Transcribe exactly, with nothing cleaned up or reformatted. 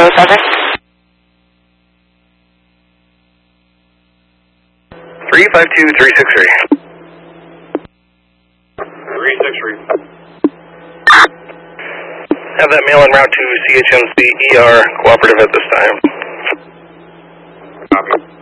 oh seven. three five two three six three. three six three. Have that mail en route to C H M C E R cooperative at this time. Copy.